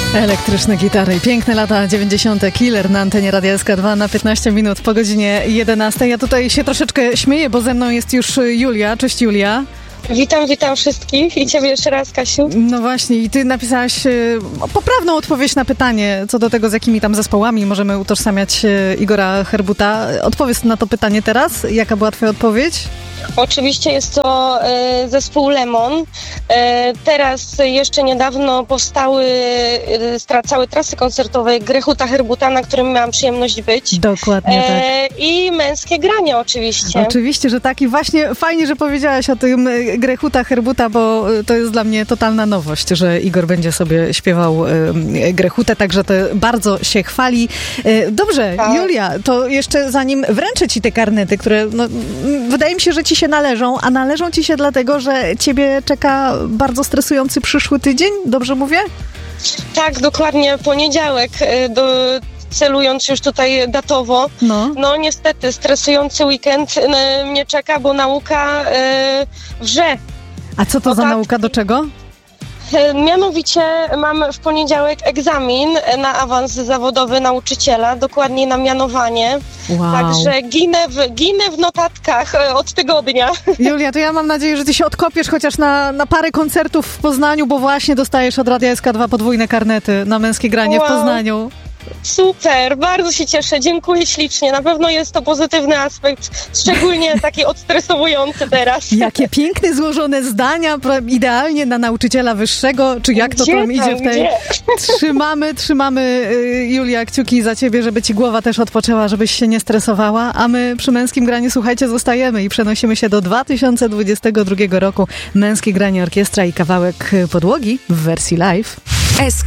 Elektryczne gitary i piękne lata 90. Killer na antenie Radia SK2 na 15 minut po godzinie 11. Ja tutaj się troszeczkę śmieję, bo ze mną jest już Julia. Cześć Julia. Witam wszystkich i ciebie jeszcze raz, Kasiu. No właśnie, i ty napisałaś poprawną odpowiedź na pytanie co do tego, z jakimi tam zespołami możemy utożsamiać Igora Herbuta. Odpowiedz na to pytanie teraz. Jaka była twoja odpowiedź? Oczywiście jest to zespół Lemon. Teraz jeszcze niedawno powstały całe trasy koncertowe Grechuta Herbuta, na którym miałam przyjemność być. Dokładnie tak. I Męskie Granie oczywiście. Oczywiście, że tak. I właśnie fajnie, że powiedziałaś o tym Grechuta Herbuta, bo to jest dla mnie totalna nowość, że Igor będzie sobie śpiewał Grechutę, także to bardzo się chwali. Dobrze, tak. Julia, to jeszcze zanim wręczę ci te karnety, które wydaje mi się, że ci się należą, a należą ci się dlatego, że ciebie czeka bardzo stresujący przyszły tydzień, dobrze mówię? Tak, dokładnie, poniedziałek, celując już tutaj datowo. No niestety, stresujący weekend mnie czeka, bo nauka wrze. A co to za nauka, do czego? Mianowicie mam w poniedziałek egzamin na awans zawodowy nauczyciela, dokładnie na mianowanie. Wow. Także ginę w notatkach od tygodnia. Julia, to ja mam nadzieję, że ty się odkopiesz chociaż na parę koncertów w Poznaniu, bo właśnie dostajesz od Radia SK2 podwójne karnety na Męskie Granie w Poznaniu. Super, bardzo się cieszę, dziękuję ślicznie. Na pewno jest to pozytywny aspekt, szczególnie taki odstresowujący teraz. Jakie piękne, złożone zdania, idealnie na nauczyciela wyższego, czy jak to tam idzie w tej... Trzymamy, Julia, kciuki za ciebie, żeby ci głowa też odpoczęła, żebyś się nie stresowała, a my przy Męskim Graniu, słuchajcie, zostajemy i przenosimy się do 2022 roku. Męskie Granie Orkiestra i kawałek Podłogi w wersji live.